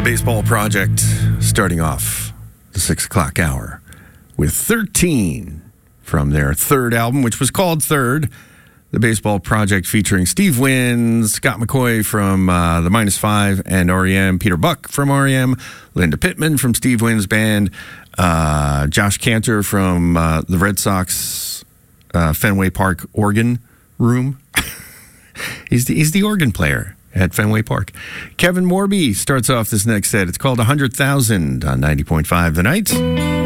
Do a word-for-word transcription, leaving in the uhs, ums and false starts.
The Baseball Project, starting off the six o'clock hour with thirteen from their third album, which was called Third. The Baseball Project featuring Steve Wynn, Scott McCoy from uh, the Minus Five and R E M, Peter Buck from R E M, Linda Pittman from Steve Wynn's band, uh, Josh Cantor from uh, the Red Sox uh, Fenway Park organ room. he's, the, he's the organ player at Fenway Park. Kevin Morby starts off this next set. It's called one hundred thousand on ninety point five The Night.